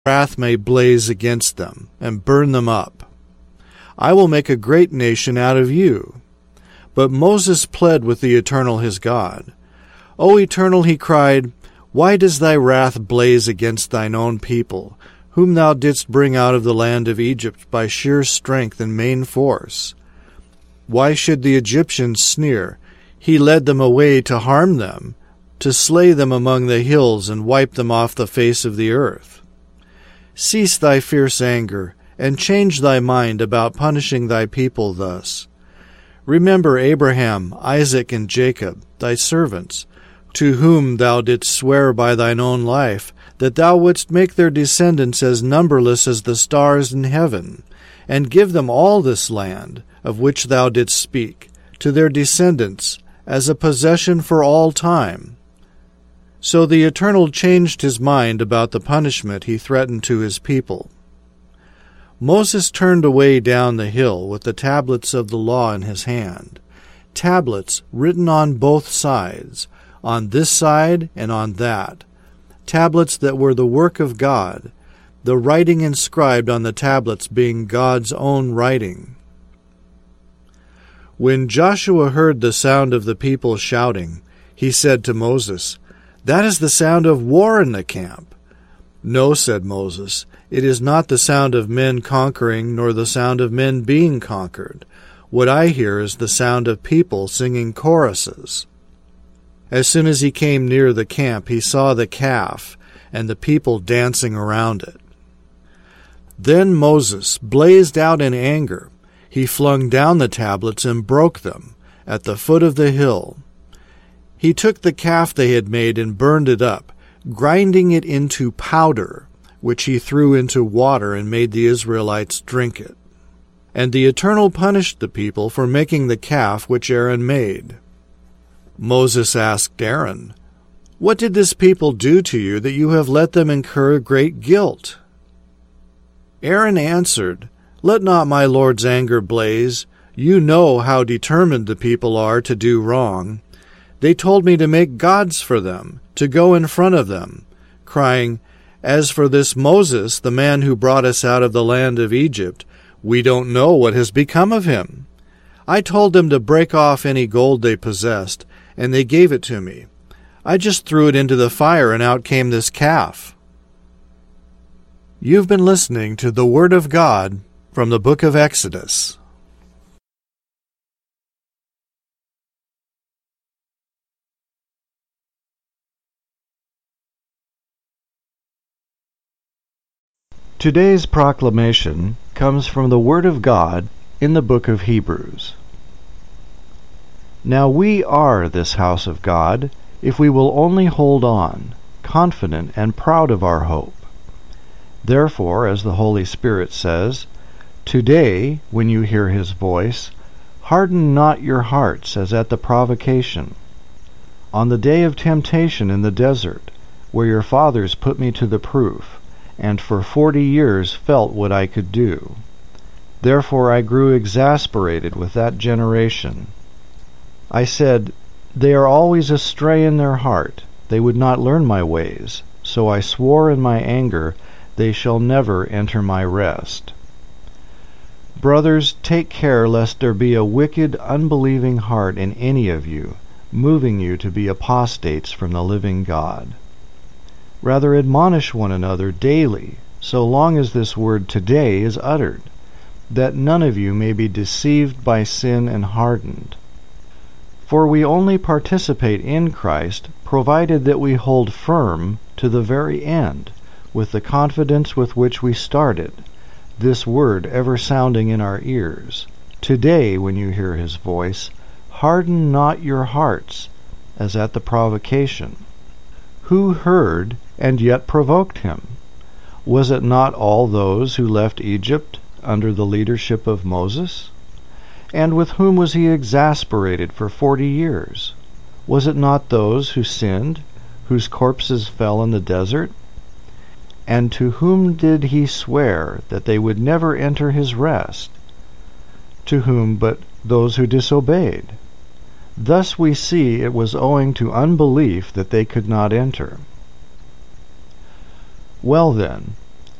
wrath may blaze against them, and burn them up. I will make a great nation out of you. But Moses pled with the Eternal his God. O Eternal, he cried, why does thy wrath blaze against thine own people, whom thou didst bring out of the land of Egypt by sheer strength and main force? Why should the Egyptians sneer? He led them away to harm them, to slay them among the hills and wipe them off the face of the earth. Cease thy fierce anger, and change thy mind about punishing thy people thus. Remember Abraham, Isaac, and Jacob, thy servants, to whom thou didst swear by thine own life, that thou wouldst make their descendants as numberless as the stars in heaven, and give them all this land, of which thou didst speak, to their descendants, as a possession for all time. So the Eternal changed his mind about the punishment he threatened to his people. Moses turned away down the hill with the tablets of the law in his hand, tablets written on both sides, on this side and on that, tablets that were the work of God, the writing inscribed on the tablets being God's own writing. When Joshua heard the sound of the people shouting, he said to Moses, that is the sound of war in the camp. No, said Moses, it is not the sound of men conquering, nor the sound of men being conquered. What I hear is the sound of people singing choruses. As soon as he came near the camp, he saw the calf and the people dancing around it. Then Moses blazed out in anger. He flung down the tablets and broke them at the foot of the hill. He took the calf they had made and burned it up, grinding it into powder, which he threw into water and made the Israelites drink it. And the Eternal punished the people for making the calf which Aaron made. Moses asked Aaron, what did this people do to you that you have let them incur great guilt? Aaron answered, let not my Lord's anger blaze. You know how determined the people are to do wrong. They told me to make gods for them, to go in front of them, crying, as for this Moses, the man who brought us out of the land of Egypt, we don't know what has become of him. I told them to break off any gold they possessed, and they gave it to me. I just threw it into the fire, and out came this calf. You've been listening to the Word of God from the book of Exodus. Today's proclamation comes from the Word of God in the book of Hebrews. Now we are this house of God, if we will only hold on, confident and proud of our hope. Therefore, as the Holy Spirit says, today, when you hear his voice, harden not your hearts as at the provocation, on the day of temptation in the desert, where your fathers put me to the proof, and for 40 years felt what I could do. Therefore I grew exasperated with that generation. I said, they are always astray in their heart, they would not learn my ways. So I swore in my anger, they shall never enter my rest. Brothers, take care lest there be a wicked, unbelieving heart in any of you, moving you to be apostates from the living God. Rather admonish one another daily, so long as this word today is uttered, that none of you may be deceived by sin and hardened. For we only participate in Christ, provided that we hold firm to the very end, with the confidence with which we started, this word ever sounding in our ears. Today, when you hear his voice, harden not your hearts, as at the provocation. Who heard and yet provoked him? Was it not all those who left Egypt under the leadership of Moses? And with whom was he exasperated for 40 years? Was it not those who sinned, whose corpses fell in the desert? And to whom did he swear that they would never enter his rest? To whom but those who disobeyed? Thus we see it was owing to unbelief that they could not enter. Well then,